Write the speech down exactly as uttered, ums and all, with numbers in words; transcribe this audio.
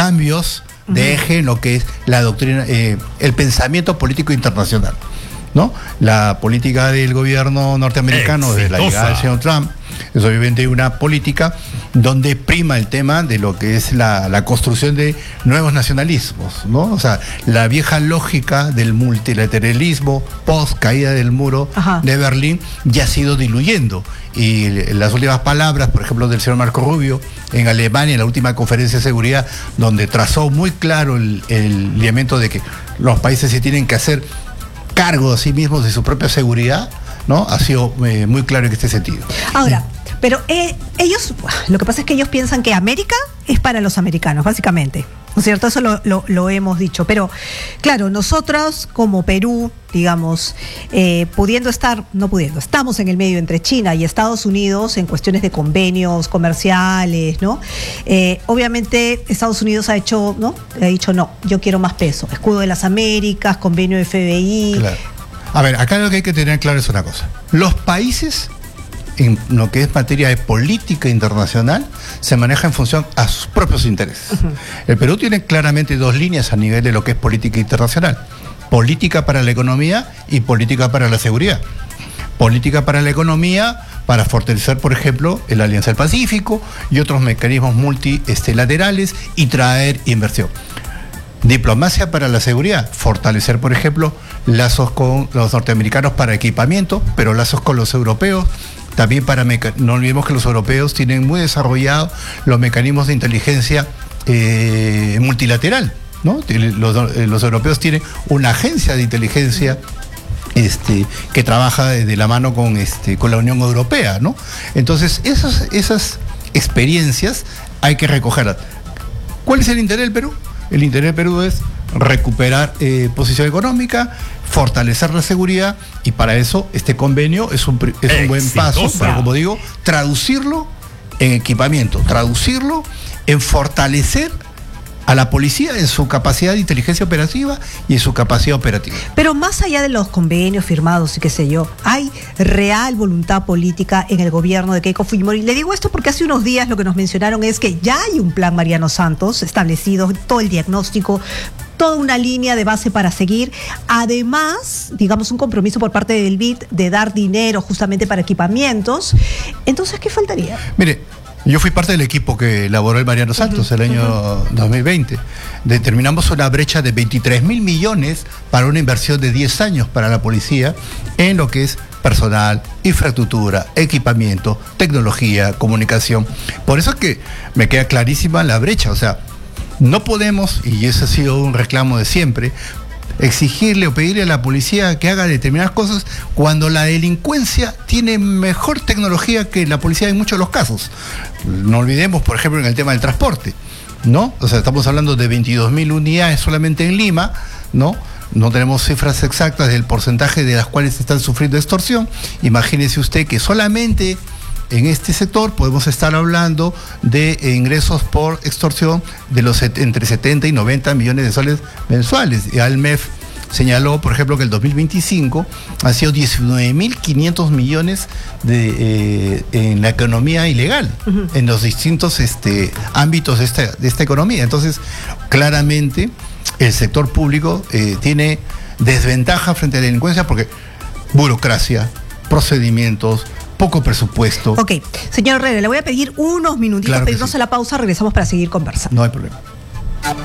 cambios de eje en lo que es la doctrina, eh, el pensamiento político internacional, ¿no? La política del gobierno norteamericano desde la llegada del señor Trump es obviamente una política donde prima el tema de lo que es la, la construcción de nuevos nacionalismos, ¿no? O sea, la vieja lógica del multilateralismo post caída del muro Ajá. de Berlín ya ha sido diluyendo. Y las últimas palabras, por ejemplo, del señor Marco Rubio en Alemania, en la última conferencia de seguridad, donde trazó muy claro el, el lineamiento de que los países se tienen que hacer cargo a sí mismos de su propia seguridad, ¿no? Ha sido eh, muy claro en este sentido. Ahora, pero eh, ellos, lo que pasa es que ellos piensan que América es para los americanos, básicamente, ¿no es cierto? Eso lo, lo, lo hemos dicho. Pero, claro, nosotros como Perú, digamos, eh, pudiendo estar, no pudiendo, estamos en el medio entre China y Estados Unidos en cuestiones de convenios comerciales, ¿no? Eh, obviamente Estados Unidos ha hecho, ¿no? Ha dicho, no, yo quiero más peso. Escudo de las Américas, convenio de F B I. Claro. A ver, acá lo que hay que tener claro es una cosa. Los países, en lo que es materia de política internacional, se maneja en función a sus propios intereses. Uh-huh. El Perú tiene claramente dos líneas a nivel de lo que es política internacional. Política para la economía y política para la seguridad. Política para la economía para fortalecer, por ejemplo, la Alianza del Pacífico y otros mecanismos multilaterales y traer inversión. Diplomacia para la seguridad, fortalecer, por ejemplo, lazos con los norteamericanos para equipamiento, pero lazos con los europeos, también para, meca- no olvidemos que los europeos tienen muy desarrollados los mecanismos de inteligencia eh, multilateral, ¿no? Los, los europeos tienen una agencia de inteligencia este, que trabaja de la mano con, este, con la Unión Europea, ¿no? Entonces, esas, esas experiencias hay que recogerlas. ¿Cuál es el interés del Perú? El interés del Perú es recuperar eh, posición económica, fortalecer la seguridad, y para eso este convenio es un, es un buen paso para, como digo, traducirlo en equipamiento, traducirlo en fortalecer a la policía en su capacidad de inteligencia operativa y en su capacidad operativa. Pero más allá de los convenios firmados y qué sé yo, ¿hay real voluntad política en el gobierno de Keiko Fujimori? Le digo esto porque hace unos días lo que nos mencionaron es que ya hay un plan Mariano Santos establecido, todo el diagnóstico, toda una línea de base para seguir. Además, digamos, un compromiso por parte del B I D de dar dinero justamente para equipamientos. Entonces, ¿qué faltaría? Mire, yo fui parte del equipo que elaboró el Mariano Santos uh-huh, el año uh-huh. dos mil veinte. Determinamos una brecha de veintitrés mil millones para una inversión de diez años para la policía en lo que es personal, infraestructura, equipamiento, tecnología, comunicación. Por eso es que me queda clarísima la brecha. O sea, no podemos, y ese ha sido un reclamo de siempre, exigirle o pedirle a la policía que haga determinadas cosas cuando la delincuencia tiene mejor tecnología que la policía en muchos de los casos. No olvidemos, por ejemplo, en el tema del transporte, ¿no? O sea, estamos hablando de veintidós mil unidades solamente en Lima, ¿no? No tenemos cifras exactas del porcentaje de las cuales están sufriendo extorsión. Imagínese usted que solamente en este sector podemos estar hablando de ingresos por extorsión de los entre setenta y noventa millones de soles mensuales. Y el M E F señaló, por ejemplo, que el dos mil veinticinco ha sido diecinueve mil quinientos millones de, eh, en la economía ilegal, uh-huh. en los distintos este, ámbitos de esta, de esta economía. Entonces, claramente, el sector público eh, tiene desventaja frente a la delincuencia porque burocracia, procedimientos, poco presupuesto. Ok, señor Herrera, le voy a pedir unos minutitos, claro pedirnos sí. a la pausa, regresamos para seguir conversando. No hay problema.